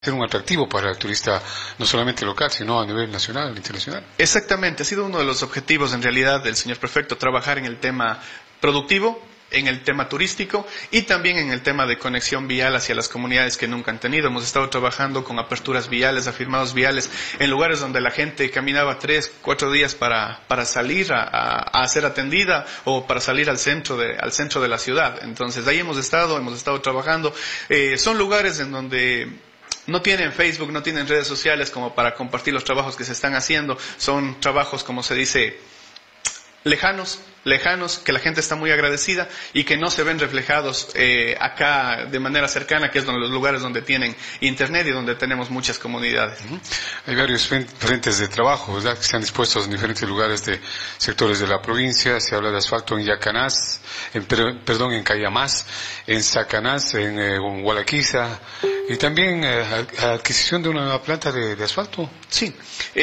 ser un atractivo para el turista, no solamente local, sino a nivel nacional, internacional. Exactamente, ha sido uno de los objetivos en realidad del señor prefecto, trabajar en el tema productivo, en el tema turístico y también en el tema de conexión vial hacia las comunidades que nunca han tenido. Hemos estado trabajando con aperturas viales, afirmados viales, en lugares donde la gente caminaba 3, 4 días para salir a ser atendida o para salir al centro de la ciudad. Entonces, ahí hemos estado trabajando. Son lugares en donde no tienen Facebook, no tienen redes sociales como para compartir los trabajos que se están haciendo. Son trabajos, como se dice, lejanos, que la gente está muy agradecida y que no se ven reflejados acá de manera cercana, que es los lugares donde tienen internet y donde tenemos muchas comunidades. Hay varios frentes de trabajo, ¿verdad?, que están dispuestos en diferentes lugares de sectores de la provincia. Se habla de asfalto en Yacanás, en Cayamás, en Sacanás, en Hualaquiza, y también adquisición de una nueva planta de asfalto. Sí,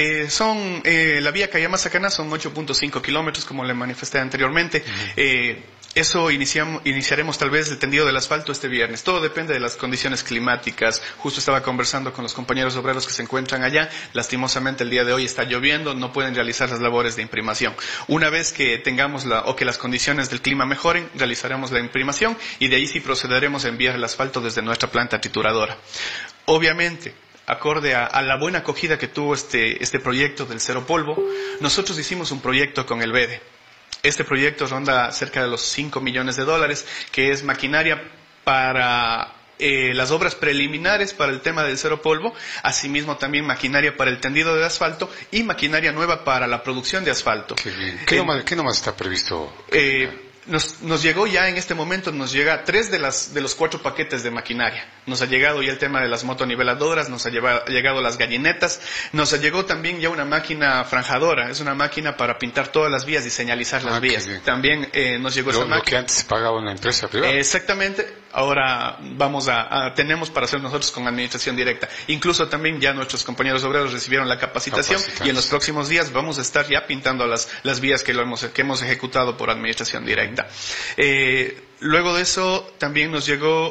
la vía Cayamás-Sacanás son 8.5 kilómetros, como le manifesté anteriormente. Eso iniciaremos tal vez el tendido del asfalto este viernes. Todo depende de las condiciones climáticas. Justo estaba conversando con los compañeros obreros que se encuentran allá. Lastimosamente el día de hoy está lloviendo, no pueden realizar las labores de imprimación. Una vez que tengamos que las condiciones del clima mejoren, realizaremos la imprimación y de ahí sí procederemos a enviar el asfalto desde nuestra planta trituradora. Obviamente, acorde a la buena acogida que tuvo este proyecto del cero polvo, nosotros hicimos un proyecto con el BEDE. Este proyecto ronda cerca de los $5 millones, que es maquinaria para las obras preliminares para el tema del cero polvo, asimismo también maquinaria para el tendido de asfalto y maquinaria nueva para la producción de asfalto. Qué bien. ¿Qué nomás está previsto? Nos llegó ya en este momento, nos llega 3 de los 4 paquetes de maquinaria. Nos ha llegado ya el tema de las motoniveladoras, nos ha llegado las gallinetas, nos ha llegado también ya una máquina franjadora, es una máquina para pintar todas las vías y señalizar las vías. También nos llegó esa máquina. Lo que antes se pagaba en la empresa privada. Exactamente, ahora tenemos para hacer nosotros con administración directa. Incluso también ya nuestros compañeros obreros recibieron la capacitación y en los próximos días vamos a estar ya pintando las vías que hemos ejecutado por administración directa. Luego de eso también nos llegó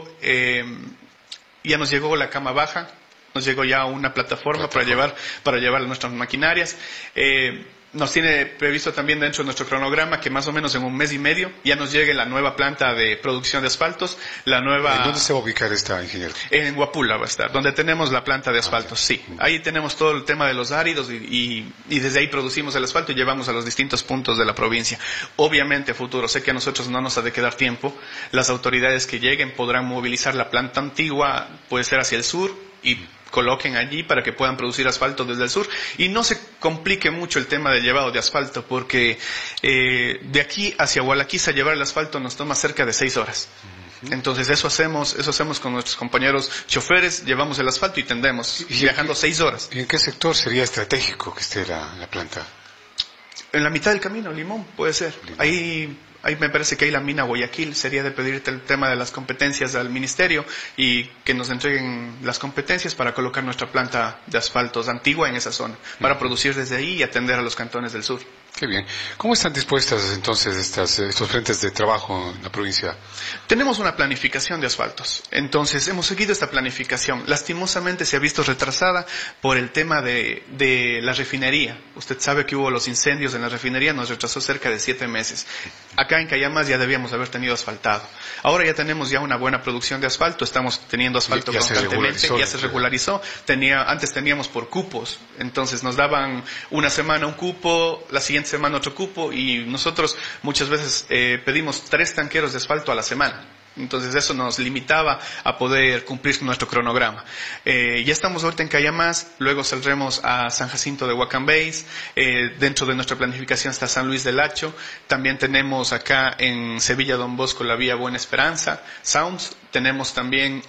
la cama baja, nos llegó ya una plataforma para llevar nuestras maquinarias. Nos tiene previsto también dentro de nuestro cronograma que más o menos en 1 mes y medio ya nos llegue la nueva planta de producción de asfaltos, ¿En dónde se va a ubicar esta, ingeniero? En Huapula va a estar, donde tenemos la planta de asfaltos, sí. Ahí tenemos todo el tema de los áridos y desde ahí producimos el asfalto y llevamos a los distintos puntos de la provincia. Obviamente, a futuro, sé que a nosotros no nos ha de quedar tiempo, las autoridades que lleguen podrán movilizar la planta antigua, puede ser hacia el sur, y coloquen allí para que puedan producir asfalto desde el sur y no se complique mucho el tema del llevado de asfalto, porque de aquí hacia Hualaquiza llevar el asfalto nos toma cerca de 6 horas. Entonces eso hacemos con nuestros compañeros choferes, llevamos el asfalto y tendemos, viajando 6 horas. ¿Y en qué sector sería estratégico que esté la planta? En la mitad del camino, Limón, puede ser. Limón. Ahí me parece que hay la mina Guayaquil, sería de pedirte el tema de las competencias al ministerio y que nos entreguen las competencias para colocar nuestra planta de asfaltos antigua en esa zona, para producir desde ahí y atender a los cantones del sur. Qué bien. ¿Cómo están dispuestas entonces estos frentes de trabajo en la provincia? Tenemos una planificación de asfaltos. Entonces, hemos seguido esta planificación. Lastimosamente se ha visto retrasada por el tema de la refinería. Usted sabe que hubo los incendios en la refinería, nos retrasó cerca de 7 meses. Acá en Cayamás ya debíamos haber tenido asfaltado. Ahora ya tenemos ya una buena producción de asfalto, estamos teniendo asfalto constantemente, ya se regularizó. Antes teníamos por cupos, entonces nos daban una semana un cupo, la siguiente semana otro cupo y nosotros muchas veces pedimos 3 tanqueros de asfalto a la semana. Entonces eso nos limitaba a poder cumplir nuestro cronograma. Ya estamos ahorita en Cayamás, luego saldremos a San Jacinto de Huacambéis, dentro de nuestra planificación está San Luis del Hacho, también tenemos acá en Sevilla Don Bosco la vía Buena Esperanza, Sounds, tenemos también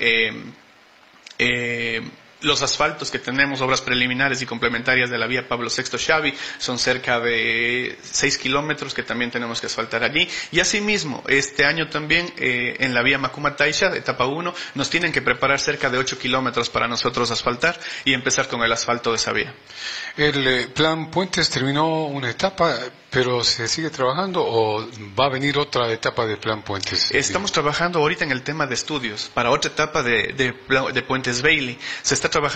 los asfaltos que tenemos, obras preliminares y complementarias de la vía Pablo VI Xavi, son cerca de 6 kilómetros que también tenemos que asfaltar allí. Y asimismo, este año también, en la vía Macuma Taisha, etapa 1, nos tienen que preparar cerca de 8 kilómetros para nosotros asfaltar y empezar con el asfalto de esa vía. El plan Puentes terminó una etapa. ¿Pero se sigue trabajando o va a venir otra etapa de Plan Puentes? Estamos trabajando ahorita en el tema de estudios para otra etapa de Puentes Bailey. Se está trabajando